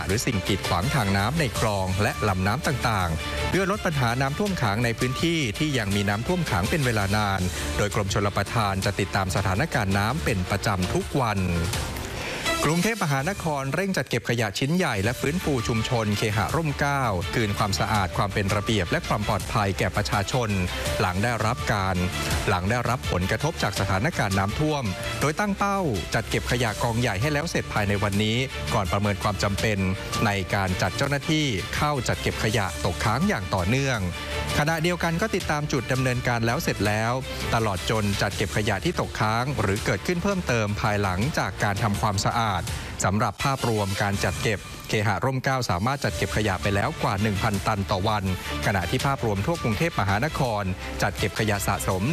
หรือสิ่งกีดขวางทางน้ำในคลองและลำน้ำต่างๆเพื่อลดปัญหาน้ำท่วมขังในพื้นที่ที่ยังมีน้ำท่วมขังเป็นเวลานานโดยกรมชลประทานจะติดตามสถานการณ์น้ำเป็นประจำทุกวันกรุงเทพมหานครเร่งจัดเก็บขยะชิ้นใหญ่และฟื้นฟูชุมชนเคหะร่มเกล้าคืนความสะอาดความเป็นระเบียบและความปลอดภัยแก่ประชาชนหลังได้รับผลกระทบจากสถานการณ์น้ำท่วมโดยตั้งเป้าจัดเก็บขยะกองใหญ่ให้แล้วเสร็จภายในวันนี้ก่อนประเมินความจำเป็นในการจัดเจ้าหน้าที่เข้าจัดเก็บขยะตกค้างอย่างต่อเนื่องขณะเดียวกันก็ติดตามจุดดำเนินการแล้วเสร็จแล้วตลอดจนจัดเก็บขยะที่ตกค้างหรือเกิดขึ้นเพิ่มเติมภายหลังจากการทำความสะอาดสำหรับภาพรวมการจัดเก็บเคหะร่มเกล้าสามารถจัดเก็บขยะไปแล้วกว่า 1,000 ตันต่อวันขณะที่ภาพรวมทั่วกรุงเทพมหานครจัดเก็บขยะสะสม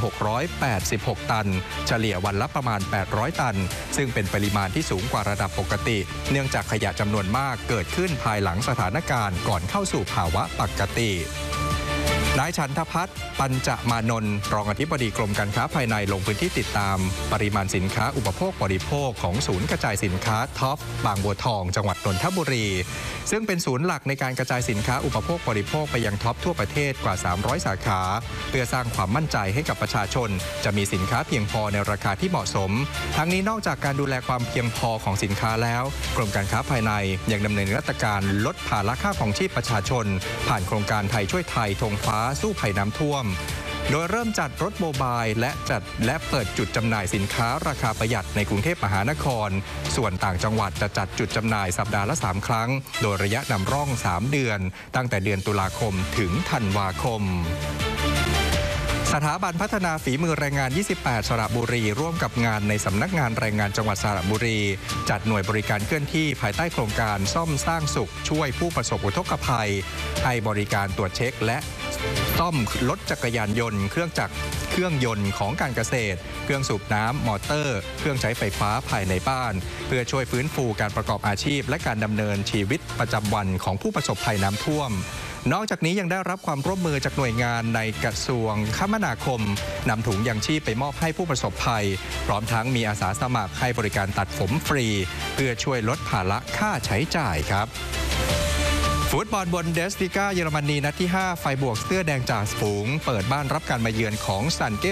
1686 ตันเฉลี่ยวันละประมาณ800ตันซึ่งเป็นปริมาณที่สูงกว่าระดับปกติเนื่องจากขยะจำนวนมากเกิดขึ้นภายหลังสถานการณ์ก่อนเข้าสู่ภาวะปกตินายฉันทพัฒน์ปัญจมานนท์รองอธิบดีกรมการค้าภายในลงพื้นที่ติดตามปริมาณสินค้าอุปโภคบริโภคของศูนย์กระจายสินค้าท็อปบางบัวทองจังหวัดนนทบุรีซึ่งเป็นศูนย์หลักในการกระจายสินค้าอุปโภคบริโภคไปยังท็อปทั่วประเทศกว่า300สาขาเพื่อสร้างความมั่นใจให้กับประชาชนจะมีสินค้าเพียงพอในราคาที่เหมาะสมทั้งนี้นอกจากการดูแลความเพียงพอของสินค้าแล้วกรมการค้าภายในยังดำเนินมาตรการลดภาระค่าครองชีพประชาชนผ่านโครงการไทยช่วยไทยธงฟ้าสู้ภัยน้ำท่วมโดยเริ่มจัดรถโมบายและเปิดจุดจำหน่ายสินค้าราคาประหยัดในกรุงเทพมหานครส่วนต่างจังหวัดจะจัดจุดจำหน่ายสัปดาห์ละ3ครั้งโดยระยะนำร่อง3เดือนตั้งแต่เดือนตุลาคมถึงธันวาคมสถาบันพัฒนาฝีมือแรงงาน 28 สระบุรีร่วมกับงานในสำนักงานแรงงานจังหวัดสระบุรีจัดหน่วยบริการเคลื่อนที่ภายใต้โครงการซ่อมสร้างสุขช่วยผู้ประสบอุทกภัยให้บริการตรวจเช็คและซ่อมรถจักรยานยนต์เครื่องยนต์ของการเกษตรเครื่องสูบน้ำมอเตอร์เครื่องใช้ไฟฟ้าภายในบ้านเพื่อช่วยฟื้นฟูการประกอบอาชีพและการดำเนินชีวิตประจำวันของผู้ประสบภัยน้ำท่วมนอกจากนี้ยังได้รับความร่วมมือจากหน่วยงานในกระทรวงคมนาคมนำถุงยางชีพไปมอบให้ผู้ประสบภัยพร้อมทั้งมีอาสาสมัครให้บริการตัดผมฟรีเพื่อช่วยลดภาระค่าใช้จ่ายครับฟุตบอลบนเดสติก้าเยอรมนีนัดที่ 5ไฟบวกเสื้อแดงจากฝูงเปิดบ้านรับการมาเยือนของซันเก้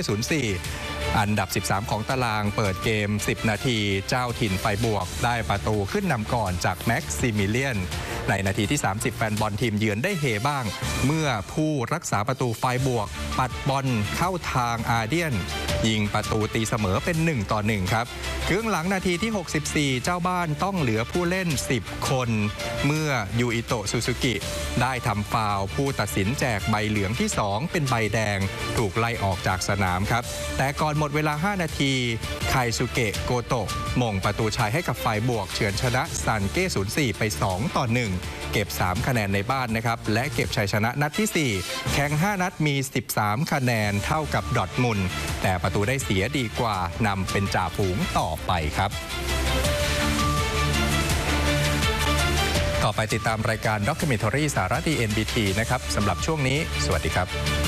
04อันดับ13ของตารางเปิดเกม10นาทีเจ้าถิ่นไฟบวกได้ประตูขึ้นนำก่อนจากแม็กซิมิเลียนในนาทีที่30แฟนบอลทีมเยือนได้เฮบ้างเมื่อผู้รักษาประตูไฟบวกปัดบอลเข้าทางอาเดียนยิงประตูตีเสมอเป็น1-1ครับครึ่งหลังนาทีที่64เจ้าบ้านต้องเหลือผู้เล่น10คนเมื่อยูอิโตะซูซูกิได้ทำฟาวล์ผู้ตัดสินแจกใบเหลืองที่2เป็นใบแดงถูกไล่ออกจากสนามครับแต่ก่อนหมดเวลา5นาทีไคซุเกะโกโตะมงประตูชัยให้กับฝ่ายบวกเฉือนชนะซันเก้04ไป2-1เก็บ3คะแนนในบ้านนะครับและเก็บชัยชนะนัดที่4แข่ง5นัดมี13คะแนนเท่ากับดอร์ทมุนด์แต่ประตูได้เสียดีกว่านำเป็นจ่าฝูงต่อไปครับต่อไปติดตามรายการ Documentary สารดี NBT นะครับสำหรับช่วงนี้สวัสดีครับ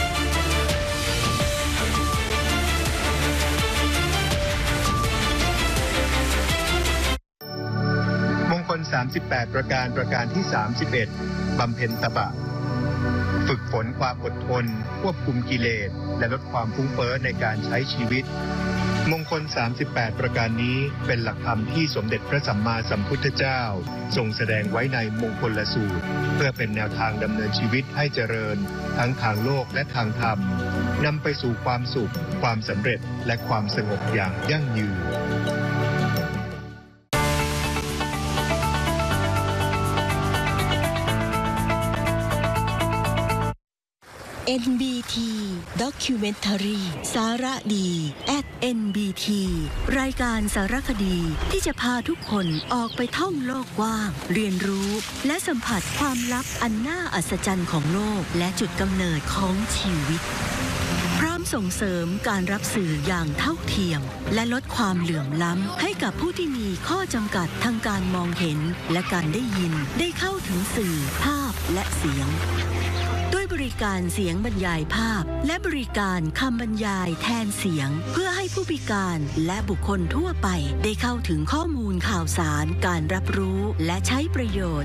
มงคล38ประการที่31บำเพ็ญตบะฝึกฝนความอดทนควบคุมกิเลสและลดความฟุ้งเฟ้อในการใช้ชีวิตมงคล38ประการนี้เป็นหลักธรรมที่สมเด็จพระสัมมาสัมพุทธเจ้าทรงแสดงไว้ในมงคลสูตรเพื่อเป็นแนวทางดำเนินชีวิตให้เจริญทั้งทางโลกและทางธรรมนำไปสู่ความสุขความสำเร็จและความสงบอย่างยั่งยืน NBT Documentary สาระดี @NBT รายการสารคดีที่จะพาทุกคนออกไปท่องโลกกว้างเรียนรู้และสัมผัสความลับอันน่าอัศจรรย์ของโลกและจุดกำเนิดของชีวิตพร้อมส่งเสริมการรับสื่ออย่างเท่าเทียมและลดความเหลื่อมล้ำให้กับผู้ที่มีข้อจำกัดทางการมองเห็นและการได้ยินได้เข้าถึงสื่อภาพและเสียงด้วยบริการเสียงบรรยายภาพและบริการคำบรรยายแทนเสียงเพื่อให้ผู้พิการและบุคคลทั่วไปได้เข้าถึงข้อมูลข่าวสารการรับรู้และใช้ประโยชน์